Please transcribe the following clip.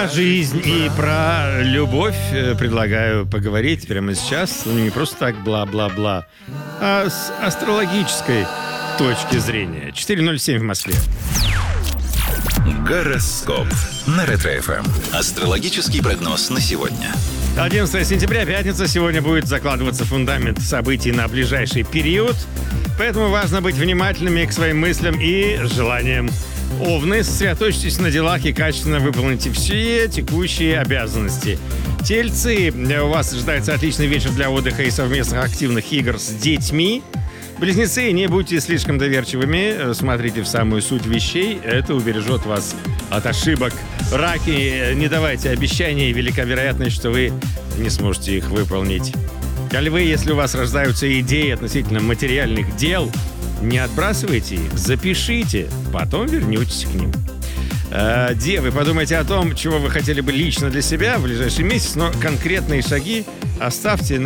Жизнь и про любовь предлагаю поговорить прямо сейчас. Ну, не просто так бла-бла-бла, а с астрологической точки зрения. 4:07 в Москве. Гороскоп на Ретро-ФМ. Астрологический прогноз на сегодня. 11 сентября, пятница. Сегодня будет закладываться фундамент событий на ближайший период. Поэтому важно быть внимательными к своим мыслям и желаниям. Овны, сосредоточьтесь на делах и качественно выполните все текущие обязанности. Тельцы, у вас ожидается отличный вечер для отдыха и совместных активных игр с детьми. Близнецы, не будьте слишком доверчивыми, смотрите в самую суть вещей, это убережет вас от ошибок. Раки, не давайте обещаний, велика вероятность, что вы не сможете их выполнить. Львы, если у вас рождаются идеи относительно материальных дел, не отбрасывайте их, запишите, потом вернетесь к ним. Девы, подумайте о том, чего вы хотели бы лично для себя в ближайший месяц, но конкретные шаги оставьте